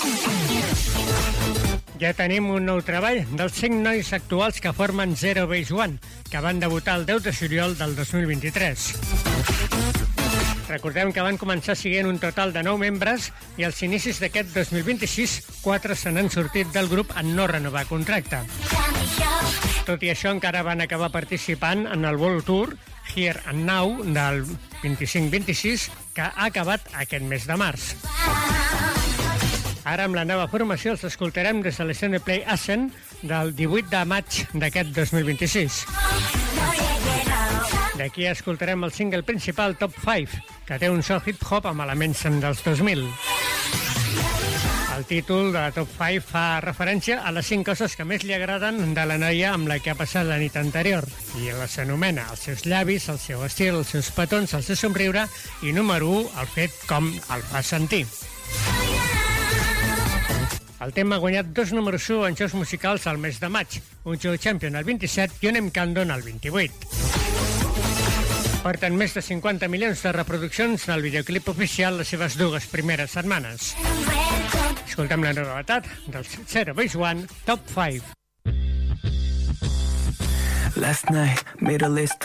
Ja tenim un nou treball dels 5 nois actuals que formen Zero Base One, que van debutar el 10 de juliol del 2023. Recordem que van començar siguent un total de 9 membres i als inicis d'aquest 2026, 4 se n'han sortit del grup en no renovar contracte. Tot i això, encara van acabar participant en el World Tour Here and Now del 25-26, que ha acabat aquest mes de març. Ara, amb la nova formació, els escoltarem des de l'escena Play Ascent del 18 de maig d'aquest 2026. D'aquí escoltarem el single principal Top 5, que té un so hip-hop amb elements dels 2000. El títol de Top 5 fa referència a les 5 coses que més li agraden de la noia amb la que ha passat la nit anterior, i les anomena els seus llavis, el seu estil, els seus petons, el seu somriure i, número 1, el fet com el fa sentir. El tema ha guanyat 2 números 1 en jocs musicals al mes de maig, un Joe Champion el 27 i un M. Candon el 28. Porten més de 50 milions de reproduccions al videoclip oficial les seves 2 primeres setmanes. Escoltem la novetat dels Zero Base One, Top 5. Last night, made a list